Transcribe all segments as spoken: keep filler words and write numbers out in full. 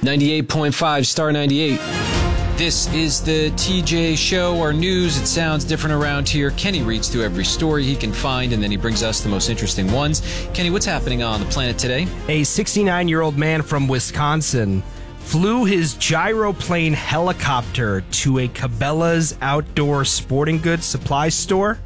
ninety-eight point five Star ninety-eight. This is the T J Show, our news. It sounds different around here. Kenny reads through every story he can find, and then he brings us the most interesting ones. Kenny, what's happening on the planet today? A sixty-nine-year-old man from Wisconsin flew his gyroplane helicopter to a Cabela's outdoor sporting goods supply store.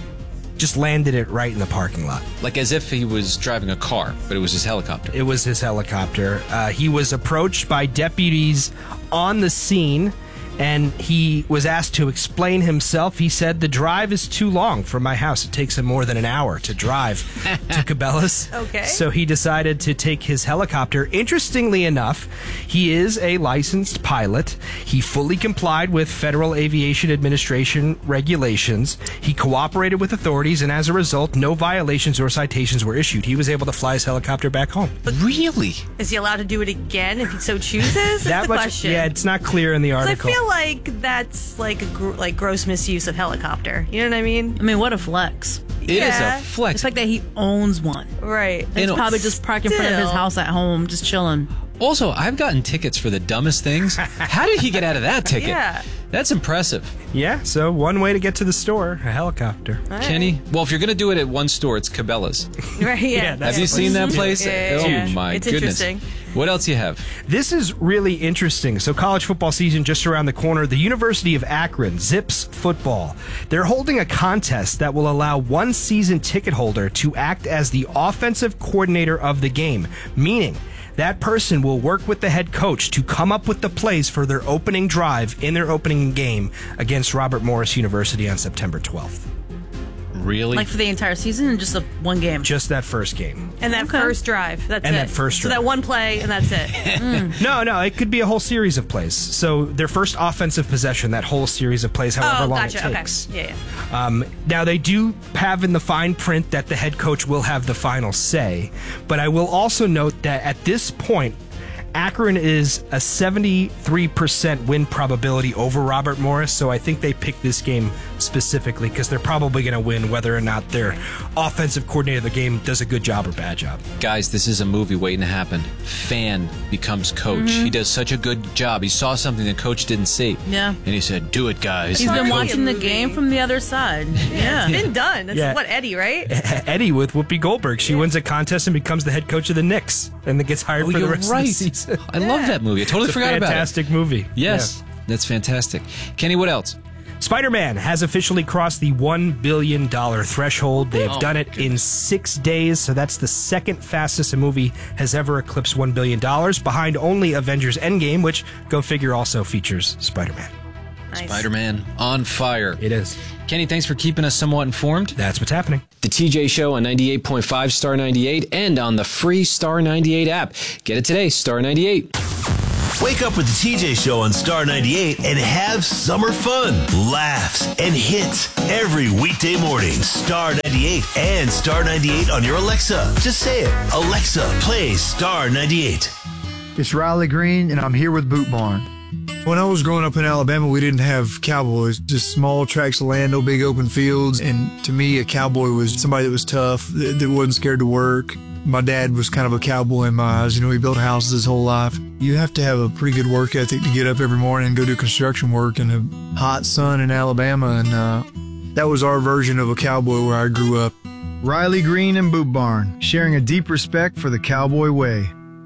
Just landed it right in the parking lot. Like as if he was driving a car, but it was his helicopter. It was his helicopter. Uh, he was approached by deputies on the scene, and he was asked to explain himself. He said, the drive is too long from my house. It takes him more than an hour to drive to Cabela's. Okay. So he decided to take his helicopter. Interestingly enough, he is a licensed pilot. He fully complied with Federal Aviation Administration regulations. He cooperated with authorities, and as a result, no violations or citations were issued. He was able to fly his helicopter back home. Really? Is he allowed to do it again if he so chooses? That's that the much, question. Yeah, it's not clear in the 'Cause article. I feel like that's like a gr- like gross misuse of helicopter. You know what I mean? I mean, what a flex. It Yeah. is a flex. It's like that he owns one. Right. He's know, probably just parked in front of his still. house at home, just chilling. Also, I've gotten tickets for the dumbest things. How did he get out of that ticket? Yeah. That's impressive. Yeah, so one way to get to the store, a helicopter. All right. Kenny, well, if you're going to do it at one store, it's Cabela's. Right. Yeah. Yeah, that's Have you the seen place. that place? Yeah, yeah, oh, yeah. my It's goodness. interesting. What else you have? This is really interesting. So college football season just around the corner. The University of Akron, Zips Football, they're holding a contest that will allow one season ticket holder to act as the offensive coordinator of the game, meaning that person will work with the head coach to come up with the plays for their opening drive in their opening game against Robert Morris University on September twelfth. Really? Like for the entire season and just a one game. Just that first game. And that Okay. first drive. That's And it. that first So drive. that one play and that's it. No, no, it could be a whole series of plays. So their first offensive possession, that whole series of plays, however oh, long gotcha. it takes. Okay. Yeah, yeah. Um, now, they do have in the fine print that the head coach will have the final say, but I will also note that at this point, Akron is a seventy-three percent win probability over Robert Morris, so I think they picked this game specifically because they're probably going to win whether or not their offensive coordinator of the game does a good job or bad job. Guys, this is a movie waiting to happen. Fan becomes coach. Mm-hmm. He does such a good job. He saw something the coach didn't see. Yeah. And he said, do it, guys. He's And the been coach- watching the movie. game from the other side. Yeah. It's been done. That's Yeah. what, Eddie, right? Eddie with Whoopi Goldberg. She wins a contest and becomes the head coach of the Knicks and then gets hired Oh, for the you're rest right. of the season. I love that movie. I totally It's a forgot about it. fantastic movie. Yes, that's fantastic. Kenny, what else? Spider-Man has officially crossed the one billion dollars threshold. They've Oh, done it in six days, so that's the second fastest a movie has ever eclipsed one billion dollars, behind only Avengers Endgame, which, go figure, also features Spider-Man. Nice. Spider-Man on fire. It is. Kenny, thanks for keeping us somewhat informed. That's what's happening. The T J Show on ninety-eight point five Star ninety-eight and on the free Star ninety-eight app. Get it today, Star ninety-eight. Wake up with the T J Show on Star ninety-eight and have summer fun, laughs, and hits every weekday morning. Star ninety-eight and Star ninety-eight on your Alexa. Just say it. Alexa, play Star ninety-eight. It's Riley Green, and I'm here with Boot Barn. When I was growing up in Alabama, we didn't have cowboys, just small tracts of land, no big open fields. And to me, a cowboy was somebody that was tough, that, that wasn't scared to work. My dad was kind of a cowboy in my eyes. You know, he built houses his whole life. You have to have a pretty good work ethic to get up every morning and go do construction work in a hot sun in Alabama. And uh, that was our version of a cowboy where I grew up. Riley Green and Boot Barn, sharing a deep respect for the cowboy way.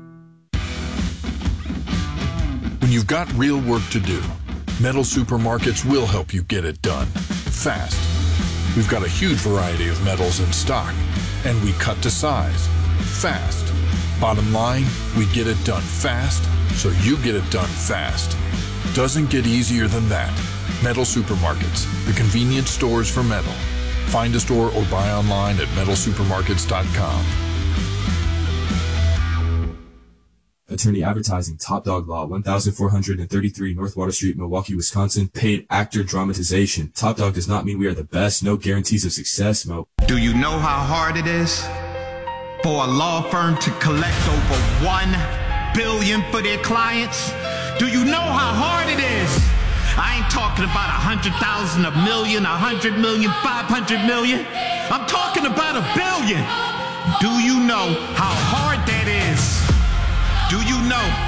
When you've got real work to do, Metal Supermarkets will help you get it done fast. We've got a huge variety of metals in stock, and we cut to size fast. Bottom line, we get it done fast, so you get it done fast. Doesn't get easier than that. Metal Supermarkets, the convenience stores for metal. Find a store or buy online at metal supermarkets dot com. Attorney Advertising, Top Dog Law, one thousand four hundred thirty-three North Water Street, Milwaukee, Wisconsin. Paid actor dramatization. Top Dog does not mean we are the best. No guarantees of success, Mo. Do you know how hard it is for a law firm to collect over one billion dollars for their clients? Do you know how hard it is? I ain't talking about a hundred thousand, a million, a hundred million, five hundred million. I'm talking about a billion. Do you know how hard that is? Do you know